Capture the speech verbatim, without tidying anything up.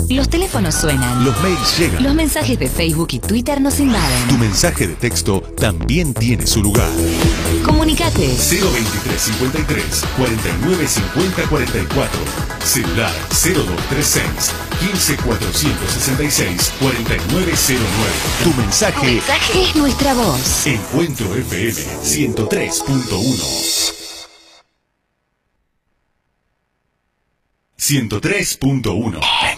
Los teléfonos suenan. Los mails llegan. Los mensajes de Facebook y Twitter nos invaden. Tu mensaje de texto también tiene su lugar. Comunicate. cero veintitrés cincuenta y tres cuarenta y nueve cincuenta cuarenta y cuatro. Celular cero dos tres seis quince cuatrocientos sesenta y seis cuarenta y nueve cero nueve. Tu mensaje, Tu mensaje es nuestra voz. Encuentro F M ciento tres punto uno. ciento tres punto uno.